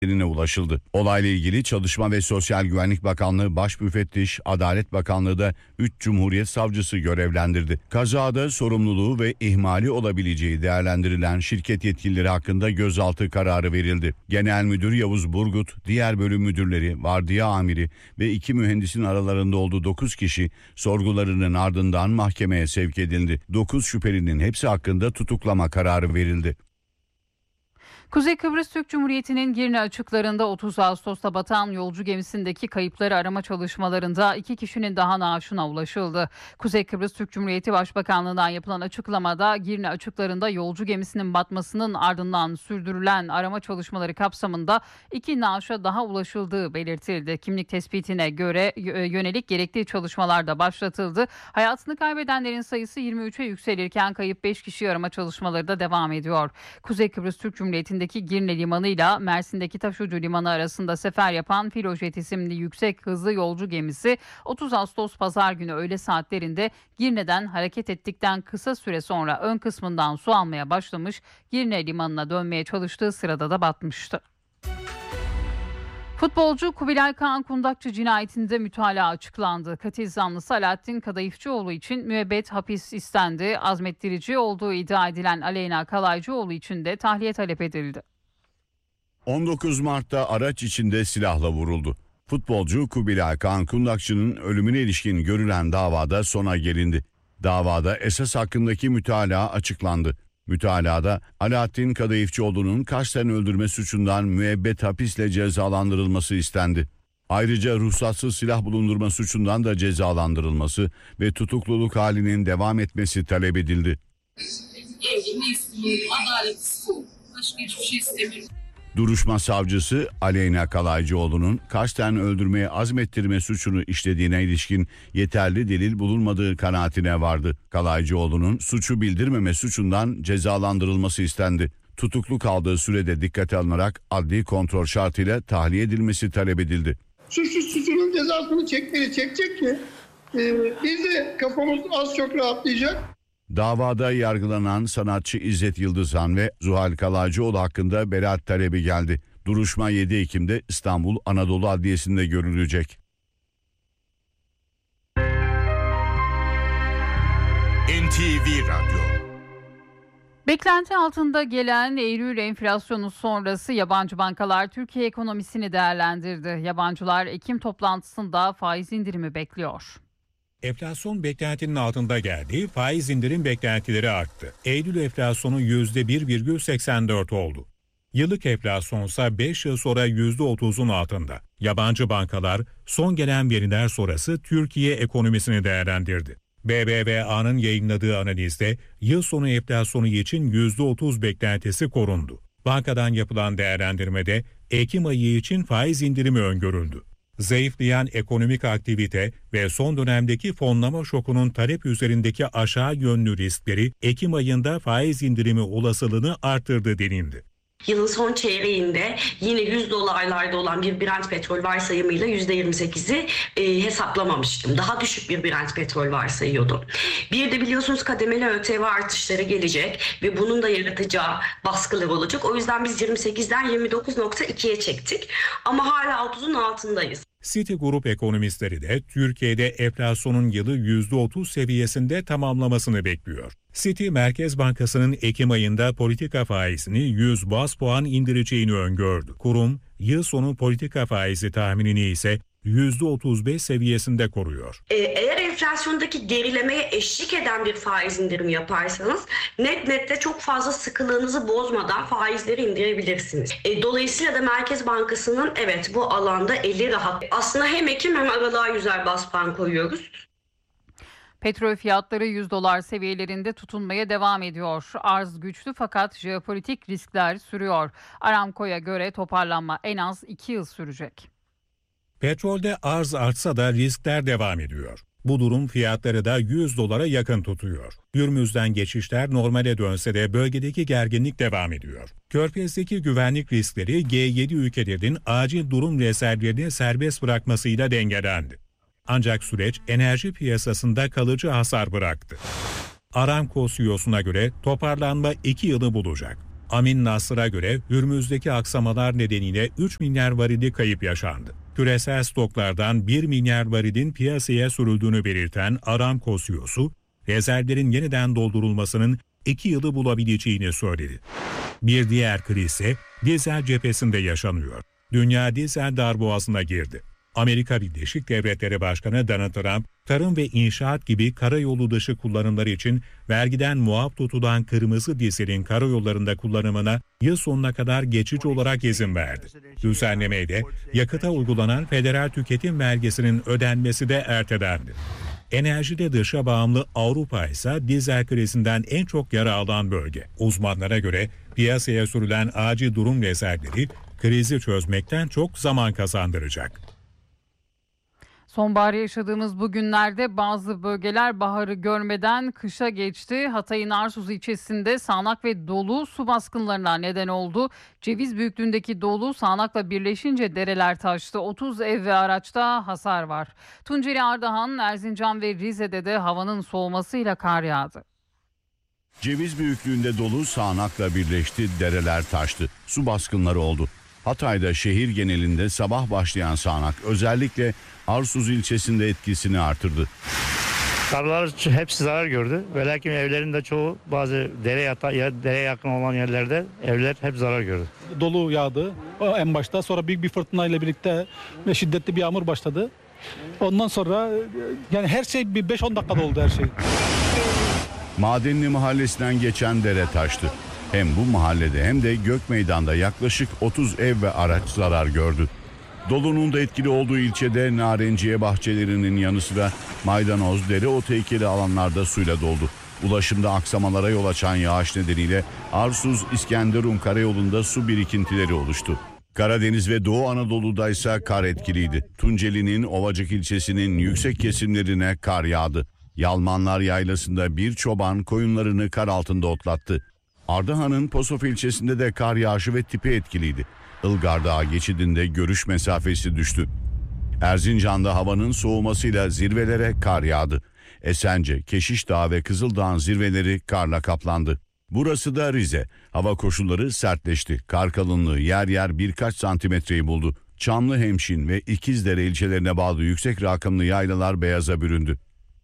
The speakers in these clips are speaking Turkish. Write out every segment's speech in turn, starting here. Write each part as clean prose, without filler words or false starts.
ulaşıldı. Olayla ilgili Çalışma ve Sosyal Güvenlik Bakanlığı, Başmüfettiş, Adalet Bakanlığı da 3 Cumhuriyet Savcısı görevlendirdi. Kazada sorumluluğu ve ihmali olabileceği değerlendirilen şirket yetkilileri hakkında gözaltı kararı verildi. Genel Müdür Yavuz Burgut, diğer bölüm müdürleri, vardiya amiri ve 2 mühendisin aralarında olduğu 9 kişi sorgularının ardından mahkemeye sevk edildi. 9 şüphelinin hepsi hakkında tutuklama kararı verildi. Kuzey Kıbrıs Türk Cumhuriyeti'nin Girne açıklarında 30 Ağustos'ta batan yolcu gemisindeki kayıpları arama çalışmalarında 2 kişinin daha naaşına ulaşıldı. Kuzey Kıbrıs Türk Cumhuriyeti Başbakanlığı'ndan yapılan açıklamada Girne açıklarında yolcu gemisinin batmasının ardından sürdürülen arama çalışmaları kapsamında 2 naaşa daha ulaşıldığı belirtildi. Kimlik tespitine göre yönelik gerekli çalışmalar da başlatıldı. Hayatını kaybedenlerin sayısı 23'e yükselirken kayıp 5 kişi arama çalışmaları da devam ediyor. Kuzey Kıbrıs Türk Cumhuriyeti'nin Girne Limanı ile Mersin'deki Taşucu Limanı arasında sefer yapan Filojet isimli yüksek hızlı yolcu gemisi 30 Ağustos Pazar günü öğle saatlerinde Girne'den hareket ettikten kısa süre sonra ön kısmından su almaya başlamış, Girne Limanı'na dönmeye çalıştığı sırada da batmıştı. Futbolcu Kubilay Kaan Kundakçı cinayetinde mütalaa açıklandı. Katil zanlısı Alaaddin Kadayıfçıoğlu için müebbet hapis istendi. Azmettirici olduğu iddia edilen Aleyna Kalaycıoğlu için de tahliye talep edildi. 19 Mart'ta araç içinde silahla vuruldu. Futbolcu Kubilay Kaan Kundakçı'nın ölümüne ilişkin görülen davada sona gelindi. Davada esas hakkındaki mütalaa açıklandı. Mütalada Alaaddin Kadayıfçıoğlu'nun kasten öldürme suçundan müebbet hapisle cezalandırılması istendi. Ayrıca ruhsatsız silah bulundurma suçundan da cezalandırılması ve tutukluluk halinin devam etmesi talep edildi. Evliliği istiyorum, adalet istiyorum. Başka hiçbir şey istemiyorum. Duruşma savcısı Aleyna Kalaycıoğlu'nun kasten öldürmeye azmettirme suçunu işlediğine ilişkin yeterli delil bulunmadığı kanaatine vardı. Kalaycıoğlu'nun suçu bildirmeme suçundan cezalandırılması istendi. Tutuklu kaldığı sürede dikkate alınarak adli kontrol şartıyla tahliye edilmesi talep edildi. Suçlu suçunun cezasını çekecek ki biz de kafamız az çok rahatlayacak. Davada yargılanan sanatçı İzzet Yıldızhan ve Zuhal Kalaycıoğlu hakkında beraat talebi geldi. Duruşma 7 Ekim'de İstanbul Anadolu Adliyesi'nde görülecek. NTV Radyo. Beklenti altında gelen Eylül enflasyonu sonrası yabancı bankalar Türkiye ekonomisini değerlendirdi. Yabancılar Ekim toplantısında faiz indirimi bekliyor. Enflasyon beklentinin altında geldi, faiz indirim beklentileri arttı. Eylül enflasyonu %1,84 oldu. Yıllık enflasyonsa 5 yıl sonra %30'un altında. Yabancı bankalar son gelen veriler sonrası Türkiye ekonomisini değerlendirdi. BBVA'nın yayınladığı analizde yıl sonu enflasyonu için %30 beklentisi korundu. Bankadan yapılan değerlendirmede Ekim ayı için faiz indirimi öngörüldü. Zayıflayan ekonomik aktivite ve son dönemdeki fonlama şokunun talep üzerindeki aşağı yönlü riskleri Ekim ayında faiz indirimi olasılığını artırdı denildi. Yılın son çeyreğinde yine $100'larda olan bir Brent petrol varsayımıyla %28'i hesaplamamıştım. Daha düşük bir Brent petrol varsayıyordum. Bir de biliyorsunuz kademeli ÖTV artışları gelecek ve bunun da yaratacağı baskılar olacak. O yüzden biz 28'den 29,2'ye çektik ama hala 30'un altındayız. Citigroup ekonomistleri de Türkiye'de enflasyonun yılı %30 seviyesinde tamamlamasını bekliyor. Citi Merkez Bankası'nın Ekim ayında politika faizini 100 baz puan indireceğini öngördü. Kurum, yıl sonu politika faizi tahminini ise %35 seviyesinde koruyor. Eğer enflasyondaki gerilemeye eşlik eden bir faiz indirimi yaparsanız nette çok fazla sıkılığınızı bozmadan faizleri indirebilirsiniz. Dolayısıyla da Merkez Bankası'nın evet bu alanda eli rahat. Aslında hem Ekim hem aralığa 100'er baz puan koyuyoruz. Petrol fiyatları $100 seviyelerinde tutunmaya devam ediyor. Arz güçlü fakat jeopolitik riskler sürüyor. Aramco'ya göre toparlanma en az 2 yıl sürecek. Petrolde arz artsa da riskler devam ediyor. Bu durum fiyatları da $100'a yakın tutuyor. Hürmüz'den geçişler normale dönse de bölgedeki gerginlik devam ediyor. Körfez'deki güvenlik riskleri G7 ülkelerinin acil durum rezervlerini serbest bırakmasıyla dengelendi. Ancak süreç enerji piyasasında kalıcı hasar bıraktı. Aramco CEO'suna göre toparlanma 2 yılı bulacak. Amin Nasır'a göre Hürmüz'deki aksamalar nedeniyle 3 milyar varili kayıp yaşandı. Küresel stoklardan 1 milyar varilin piyasaya sürüldüğünü belirten Aramco CEO'su, rezervlerin yeniden doldurulmasının 2 yılı bulabileceğini söyledi. Bir diğer kriz ise dizel cephesinde yaşanıyor. Dünya dizel darboğazına girdi. Amerika Birleşik Devletleri Başkanı Donald Trump, tarım ve inşaat gibi karayolu dışı kullanımları için vergiden muaf tutulan kırmızı dizelin karayollarında kullanımına yıl sonuna kadar geçici olarak izin verdi. Düzenlemeyle yakıta uygulanan federal tüketim vergisinin ödenmesi de ertelendi. Enerjide dışa bağımlı Avrupa ise dizel krizinden en çok yara alan bölge. Uzmanlara göre piyasaya sürülen acil durum rezervleri krizi çözmekten çok zaman kazandıracak. Sonbaharı yaşadığımız bu günlerde bazı bölgeler baharı görmeden kışa geçti. Hatay'ın Arsuz ilçesinde sağanak ve dolu su baskınlarına neden oldu. Ceviz büyüklüğündeki dolu sağanakla birleşince dereler taştı. 30 ev ve araçta hasar var. Tunceli, Ardahan, Erzincan ve Rize'de de havanın soğumasıyla kar yağdı. Ceviz büyüklüğünde dolu sağanakla birleşti, dereler taştı. Su baskınları oldu. Hatay'da şehir genelinde sabah başlayan sağanak özellikle Arsuz ilçesinde etkisini artırdı. Tarlalar hepsi zarar gördü. Ve lakin evlerin de çoğu bazı dereye yakın olan yerlerde evler hep zarar gördü. Dolu yağdı en başta, sonra büyük bir fırtınayla birlikte ve şiddetli bir yağmur başladı. Ondan sonra yani her şey bir 5-10 dakikada oldu her şey. Madenli mahallesinden geçen dere taştı. Hem bu mahallede hem de Gökmeydan'da yaklaşık 30 ev ve araç zarar gördü. Dolunun da etkili olduğu ilçede narenciye bahçelerinin yanı sıra maydanoz, dereotu ekili alanlarda suyla doldu. Ulaşımda aksamalara yol açan yağış nedeniyle Arsuz-İskenderun karayolunda su birikintileri oluştu. Karadeniz ve Doğu Anadolu'da ise kar etkiliydi. Tunceli'nin Ovacık ilçesinin yüksek kesimlerine kar yağdı. Yalmanlar Yaylası'nda bir çoban koyunlarını kar altında otlattı. Ardahan'ın Posof ilçesinde de kar yağışı ve tipi etkiliydi. Ilgar Dağı geçidinde görüş mesafesi düştü. Erzincan'da havanın soğumasıyla zirvelere kar yağdı. Esence, Keşiş Dağı ve Kızıldağ'ın zirveleri karla kaplandı. Burası da Rize. Hava koşulları sertleşti. Kar kalınlığı yer yer birkaç santimetreyi buldu. Çamlıhemşin ve İkizdere ilçelerine bağlı yüksek rakımlı yaylalar beyaza büründü.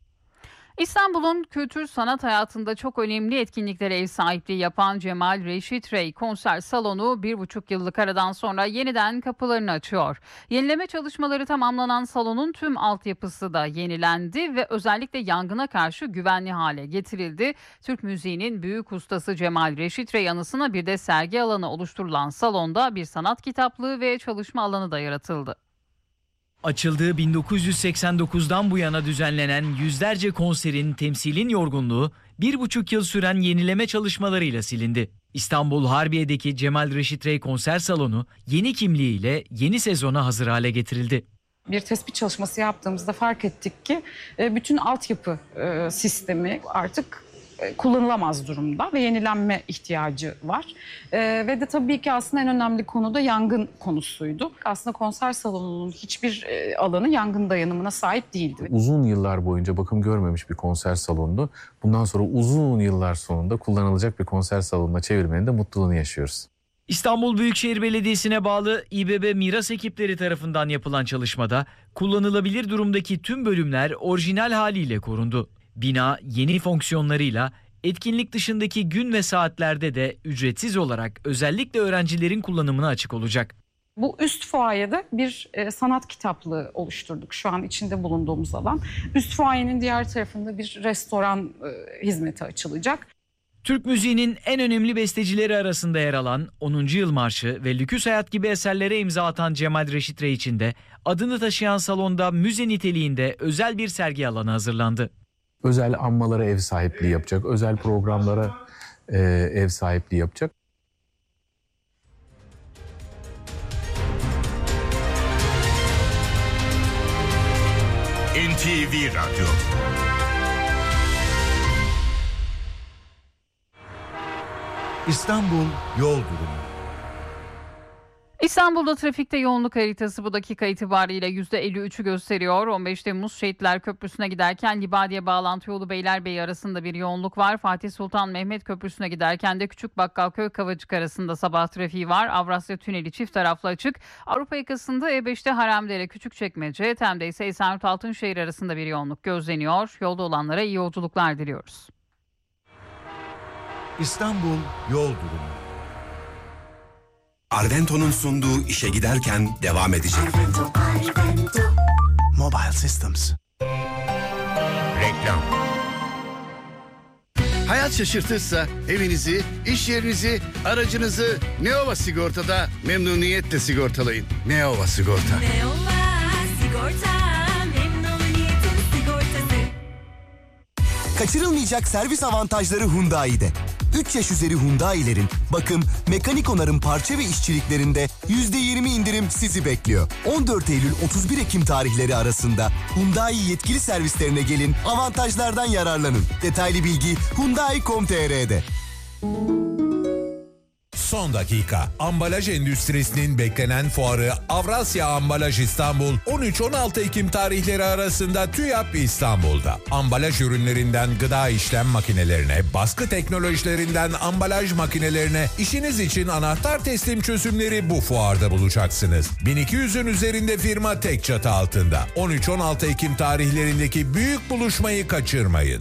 İstanbul'un kültür sanat hayatında çok önemli etkinliklere ev sahipliği yapan Cemal Reşit Rey konser salonu 1,5 yıllık aradan sonra yeniden kapılarını açıyor. Yenileme çalışmaları tamamlanan salonun tüm altyapısı da yenilendi ve özellikle yangına karşı güvenli hale getirildi. Türk müziğinin büyük ustası Cemal Reşit Rey anısına bir de sergi alanı oluşturulan salonda bir sanat kitaplığı ve çalışma alanı da yaratıldı. Açıldığı 1989'dan bu yana düzenlenen yüzlerce konserin, temsilin yorgunluğu 1,5 yıl süren yenileme çalışmalarıyla silindi. İstanbul Harbiye'deki Cemal Reşit Rey konser salonu yeni kimliğiyle yeni sezona hazır hale getirildi. Bir tespit çalışması yaptığımızda fark ettik ki bütün altyapı sistemi artık kullanılamaz durumda ve yenilenme ihtiyacı var. Ve de tabii ki aslında en önemli konu da yangın konusuydu. Aslında konser salonunun hiçbir alanı yangın dayanımına sahip değildi. Uzun yıllar boyunca bakım görmemiş bir konser salonunu bundan sonra uzun yıllar sonunda kullanılacak bir konser salonuna çevirmenin de mutluluğunu yaşıyoruz. İstanbul Büyükşehir Belediyesi'ne bağlı İBB Miras ekipleri tarafından yapılan çalışmada kullanılabilir durumdaki tüm bölümler orijinal haliyle korundu. Bina yeni fonksiyonlarıyla etkinlik dışındaki gün ve saatlerde de ücretsiz olarak özellikle öğrencilerin kullanımına açık olacak. Bu üst fuayede bir sanat kitaplığı oluşturduk şu an içinde bulunduğumuz alan. Üst fuayenin diğer tarafında bir restoran hizmeti açılacak. Türk müziğinin en önemli bestecileri arasında yer alan 10. Yıl Marşı ve Lüküs Hayat gibi eserlere imza atan Cemal Reşit Rey için de adını taşıyan salonda müze niteliğinde özel bir sergi alanı hazırlandı. Özel anmalara ev sahipliği yapacak, özel programlara ev sahipliği yapacak. NTV Radyo. İstanbul yol durumu. İstanbul'da trafikte yoğunluk haritası bu dakika itibariyle %53'ü gösteriyor. 15 Temmuz Şehitler Köprüsü'ne giderken Libadiye bağlantı yolu Beylerbeyi arasında bir yoğunluk var. Fatih Sultan Mehmet Köprüsü'ne giderken de Küçük Bakkalköy Kavacık arasında sabah trafiği var. Avrasya Tüneli çift taraflı açık. Avrupa yakasında E5'te Haremdere Küçükçekmece, Tem'de ise Esenyurt Altınşehir arasında bir yoğunluk gözleniyor. Yolda olanlara iyi yolculuklar diliyoruz. İstanbul yol durumu. Arvento'nun sunduğu işe giderken devam edecek. Mobile Systems. Reklam. Hayat şaşırtırsa evinizi, iş yerinizi, aracınızı Neova Sigorta'da memnuniyetle sigortalayın. Neova Sigorta. Neova Sigorta, memnuniyetin sigortası. Kaçırılmayacak servis avantajları Hyundai'de. 3 yaş üzeri Hyundai'lerin bakım, mekanik onarım parça ve işçiliklerinde %20 indirim sizi bekliyor. 14 Eylül 31 Ekim tarihleri arasında Hyundai yetkili servislerine gelin, avantajlardan yararlanın. Detaylı bilgi Hyundai.com.tr'de. Son dakika. Ambalaj endüstrisinin beklenen fuarı Avrasya Ambalaj İstanbul 13-16 Ekim tarihleri arasında TÜYAP İstanbul'da. Ambalaj ürünlerinden gıda işlem makinelerine, baskı teknolojilerinden ambalaj makinelerine, işiniz için anahtar teslim çözümleri bu fuarda bulacaksınız. 1200'ün üzerinde firma tek çatı altında. 13-16 Ekim tarihlerindeki büyük buluşmayı kaçırmayın.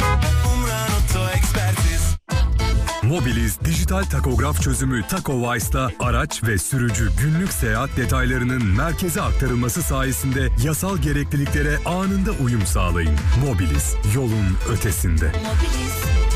Mobiliz dijital takograf çözümü TacoWise'da araç ve sürücü günlük seyahat detaylarının merkeze aktarılması sayesinde yasal gerekliliklere anında uyum sağlayın. Mobiliz, yolun ötesinde. Mobiliz.